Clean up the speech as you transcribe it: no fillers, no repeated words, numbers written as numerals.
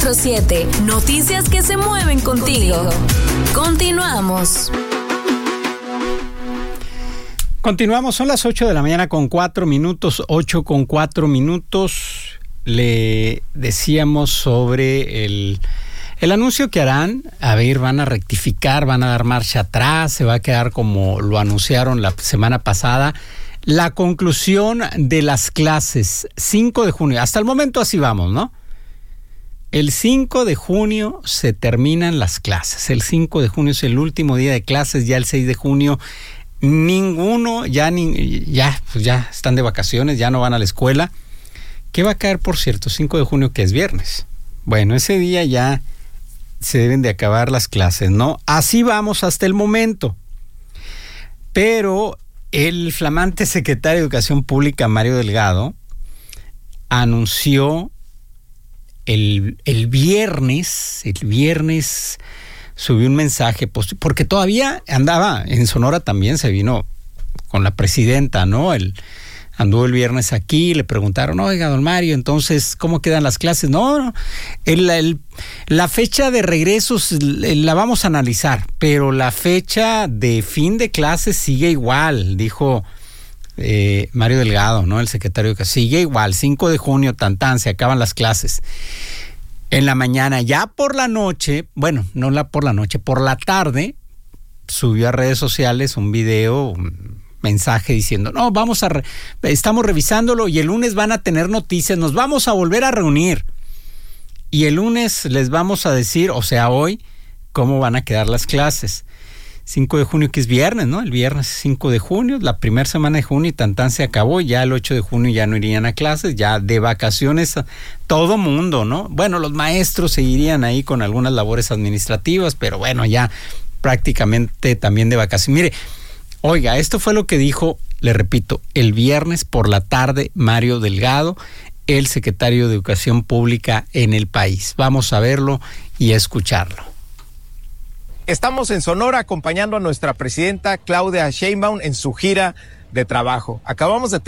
94.7. Noticias que se mueven contigo. Continuamos. Continuamos, son las 8 de la mañana con 4 minutos, 8 con 4 minutos. Le decíamos sobre el anuncio que harán. A ver, van a rectificar, van a dar marcha atrás, se va a quedar como lo anunciaron la semana pasada. La conclusión de las clases, 5 de junio, hasta el momento así vamos, ¿no? El 5 de junio se terminan las clases, el 5 de junio es el último día de clases, ya el 6 de junio ninguno, ya están de vacaciones, ya no van a la escuela. ¿Qué va a caer, por cierto, 5 de junio, que es viernes? Bueno, ese día ya se deben de acabar las clases, ¿no? Así vamos hasta el momento. Pero el flamante secretario de Educación Pública, Mario Delgado, anunció el viernes subió un mensaje, porque todavía andaba en Sonora, también se vino con la presidenta, ¿no? Anduvo el viernes aquí, le preguntaron, oiga, don Mario, entonces, ¿cómo quedan las clases? No, la fecha de regresos la vamos a analizar, pero la fecha de fin de clases sigue igual, dijo Mario Delgado, ¿no? El secretario, que sigue igual, 5 de junio, se acaban las clases. En la mañana, ya por la noche, bueno, por la tarde, subió a redes sociales un video, mensaje diciendo, no, estamos revisándolo y el lunes van a tener noticias, nos vamos a volver a reunir y el lunes les vamos a decir, o sea, hoy, cómo van a quedar las clases. 5 de junio, que es viernes, ¿no? El viernes 5 de junio, la primera semana de junio, y se acabó. Ya el 8 de junio ya no irían a clases, ya de vacaciones todo mundo, ¿no? Bueno, los maestros seguirían ahí con algunas labores administrativas, pero bueno, ya prácticamente también de vacaciones. Mire, oiga, esto fue lo que dijo, le repito, el viernes por la tarde Mario Delgado, el secretario de Educación Pública en el país. Vamos a verlo y a escucharlo. Estamos en Sonora acompañando a nuestra presidenta Claudia Sheinbaum en su gira de trabajo. Acabamos de